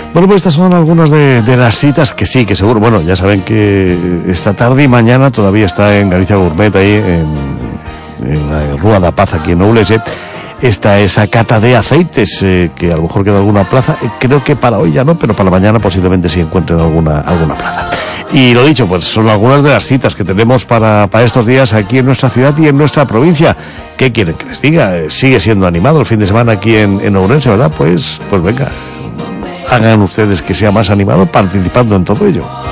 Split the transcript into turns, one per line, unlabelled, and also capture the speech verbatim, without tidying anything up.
Bueno, pues estas son algunas de, de las citas que sí, que seguro, bueno, ya saben que esta tarde y mañana todavía está en Galicia Gourmet, ahí en, en la Rúa da Paz, aquí en Ourense, está esa cata de aceites, eh, que a lo mejor queda alguna plaza, eh, creo que para hoy ya no, pero para mañana posiblemente sí encuentren alguna, alguna plaza. Y lo dicho, pues son algunas de las citas que tenemos para, para estos días aquí en nuestra ciudad y en nuestra provincia. ¿Qué quieren que les diga? Eh, sigue siendo animado el fin de semana aquí en, en Ourense, ¿verdad? Pues, pues venga, hagan ustedes que sea más animado participando en todo ello.